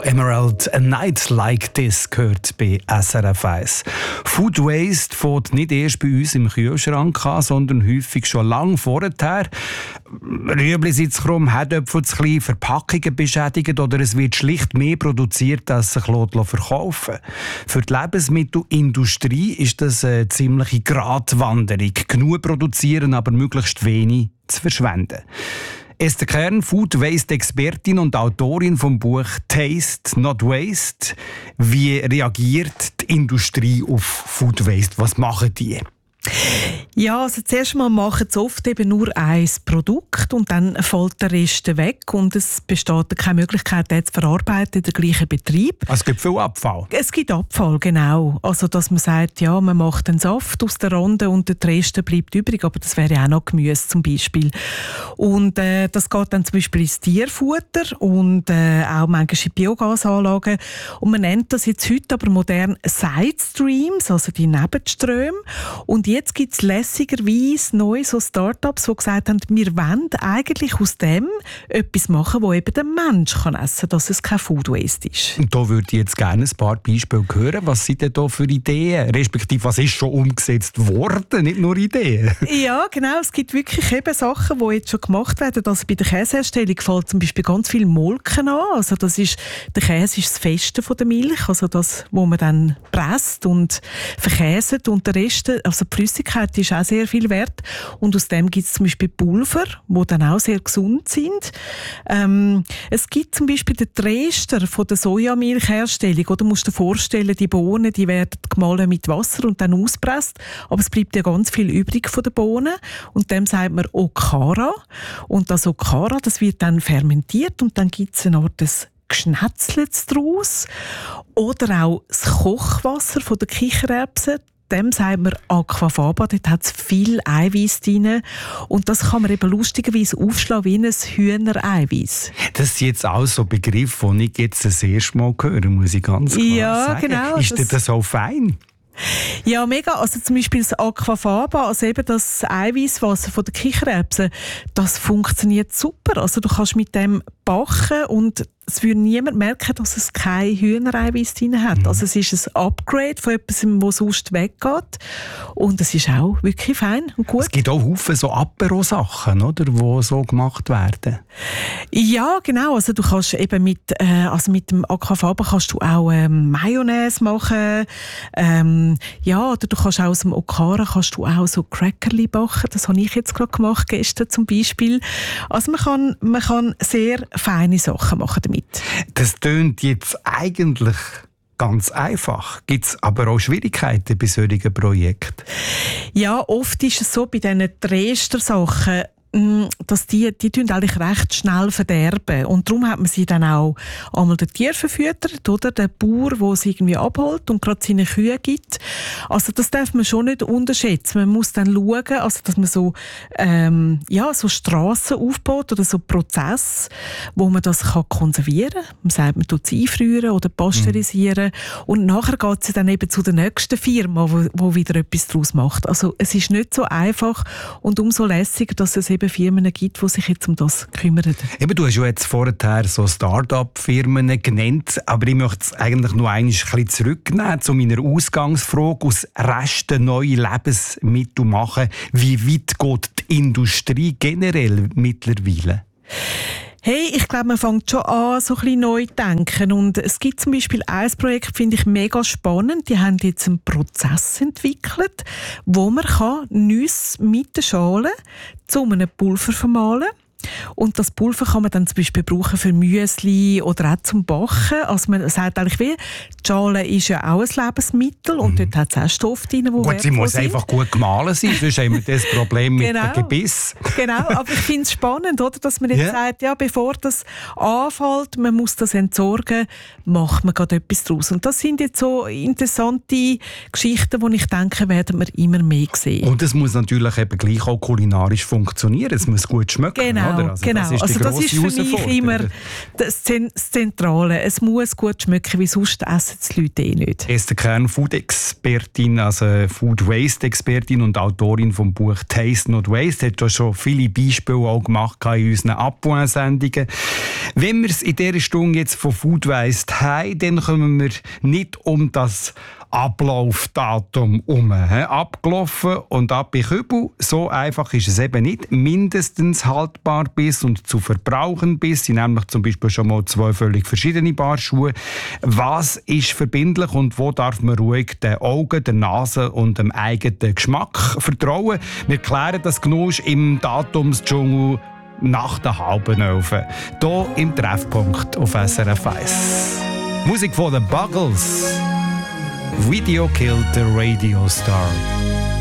Emerald, A Night Like This gehört bei SRF 1. Food Waste fängt nicht erst bei uns im Kühlschrank an, sondern häufig schon lange vorher. Rüebli sind zu krumm, Herdöpfel zu klein, Verpackungen beschädigt oder es wird schlicht mehr produziert, als sich verkaufen lässt. Für die Lebensmittelindustrie ist das eine ziemliche Gratwanderung. Genug produzieren, aber möglichst wenig zu verschwenden. Esther Kern, Food Waste Expertin und Autorin vom Buch Taste Not Waste. Wie reagiert die Industrie auf Food Waste? Was machen die? Ja, also zuerst mal machen sie oft eben nur ein Produkt und dann fällt der Rest weg und es besteht keine Möglichkeit, den zu verarbeiten in den gleichen Betrieb. Es gibt viel Abfall? Es gibt Abfall, genau. Also dass man sagt, ja, man macht einen Saft aus der Rinde und der Rest bleibt übrig, aber das wäre auch noch Gemüse zum Beispiel. Und das geht dann zum Beispiel ins Tierfutter und auch manchmal in Biogasanlagen. Und man nennt das jetzt heute aber modern Side Streams, also die Nebenströme. Und jetzt gibt es lässigerweise neue so Startups, die gesagt haben, wir wollen eigentlich aus dem etwas machen, das eben der Mensch kann essen kann, dass es kein Food Waste ist. Und da würde ich jetzt gerne ein paar Beispiele hören. Was sind denn da für Ideen? Respektive, was ist schon umgesetzt worden, nicht nur Ideen? Ja, genau. Es gibt wirklich eben Sachen, die jetzt schon gemacht werden. Also bei der Käseherstellung fällt zum Beispiel ganz viel Molken an. Also der Käse ist das Feste von der Milch, also das, wo man dann presst und verkäset und der Rest, also die Flüssigkeit ist auch sehr viel wert und aus dem gibt es zum Beispiel Pulver, die dann auch sehr gesund sind. Es gibt zum Beispiel den Dreschter von der Sojamilchherstellung. Oder musst du dir vorstellen, die Bohnen, die werden gemahlen mit Wasser und dann ausgepresst, aber es bleibt ja ganz viel übrig von den Bohnen und dem sagt man Okara und das Okara, das wird dann fermentiert und dann gibt es eine Art Geschnetzlets daraus oder auch das Kochwasser von der Kichererbsen. Dem sagt man Aquafaba, dort hat es viel Eiweiß drin und das kann man eben lustigerweise aufschlagen wie ein Hühnereiweiß. Das ist jetzt auch so ein Begriff, den ich jetzt das erste Mal höre, muss ich ganz klar sagen. Genau. Ist das so fein? Ja, mega. Also zum Beispiel das Aquafaba, also eben das Eiweißwasser von der Kichererbsen, das funktioniert super. Also du kannst mit dem backen und es würde niemand merken, dass es kein Hühnereiweiß drin hat. Also es ist ein Upgrade von etwas, das sonst weggeht. Und es ist auch wirklich fein und gut. Es gibt auch Haufen so Apero-Sachen, oder, die so gemacht werden. Ja, genau. Also du kannst eben mit dem Aquafaba kannst du auch Mayonnaise machen. Ja, oder du kannst auch aus dem Okara kannst du auch so Crackerli backen. Das habe ich jetzt gerade gemacht, gestern zum Beispiel. Also man kann sehr feine Sachen machen damit. Das tönt jetzt eigentlich ganz einfach. Gibt es aber auch Schwierigkeiten bei solchen Projekten? Ja, oft ist es so bei diesen Dreschter-Sachen, dass die eigentlich recht schnell verderben. Und darum hat man sie dann auch einmal den Tier verfüttert, oder? Der Bauer, der es irgendwie abholt und gerade seine Kühe gibt. Also das darf man schon nicht unterschätzen. Man muss dann schauen, also dass man so Strassen aufbaut oder so Prozesse, wo man das kann konservieren kann. Man sagt, man tut es einfrieren oder pasteurisieren. Und nachher geht es dann eben zu der nächsten Firma, wo wieder etwas daraus macht. Also es ist nicht so einfach und umso lässiger, dass es eben Firmen gibt, die sich jetzt um das kümmern. Eben, du hast ja jetzt vorher so Start-up-Firmen genannt, aber ich möchte es eigentlich noch ein bisschen zurücknehmen zu meiner Ausgangsfrage. Aus Resten neue Lebensmittel machen. Wie weit geht die Industrie generell mittlerweile? Hey, ich glaube, man fängt schon an, so ein bisschen neu zu denken. Und es gibt zum Beispiel ein Projekt, finde ich mega spannend. Die haben jetzt einen Prozess entwickelt, wo man Nüsse mit der Schale zu einem Pulver vermahlen kann. Und das Pulver kann man dann zum Beispiel brauchen für Müsli oder auch zum Backen. Also man sagt eigentlich wie, die Schale ist ja auch ein Lebensmittel und dort hat es auch Stoffe drin, die gut, sie muss einfach gut gemahlen sein, sonst haben wir das Problem mit dem Gebiss. Genau, aber ich finde es spannend, oder, dass man jetzt sagt, ja, bevor das anfällt, man muss das entsorgen, macht man gerade etwas daraus. Und das sind jetzt so interessante Geschichten, die ich denke, werden wir immer mehr sehen. Und es muss natürlich eben gleich auch kulinarisch funktionieren, es muss gut schmecken. Genau. oder? Das ist für mich immer das Zentrale. Es muss gut schmecken, weil sonst essen die Leute nicht. Esther Kern, Food-Expertin, also Food-Waste-Expertin und Autorin vom Buch «Taste Not Waste», hat schon viele Beispiele auch gemacht in unseren Abpoint-Sendungen. Wenn wir es in dieser Stunde jetzt von Food Waste haben, dann kommen wir nicht um das Ablaufdatum herum. Abgelaufen und ab in Kübel. So einfach ist es eben nicht. Mindestens haltbar bis und zu verbrauchen bis. Sind nämlich zum Beispiel schon mal 2 völlig verschiedene Paar Schuhe. Was ist verbindlich und wo darf man ruhig den Augen, der Nase und dem eigenen Geschmack vertrauen? Wir klären das Genusch im Datumsdschungel nach der 10:30. Hier im Treffpunkt auf SRF 1. Musik von den Buggles. Video killed the radio star.